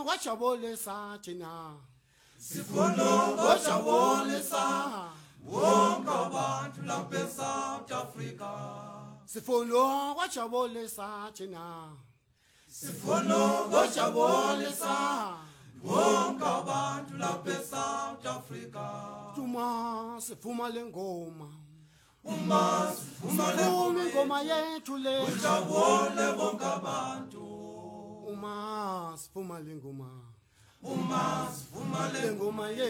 wajabulisa thina Sifuna wajabulisa wonke abantu lapha eSouth Africa. sifuna wajabulisa thina Sifuna wajabulisa wonke abantu lapha eSouth Africa. uma sifuma lengoma Uma sifuma le ingoma yethu le ujabule bonke abantu. uma sifuma lengoma Uma sifuma le ingoma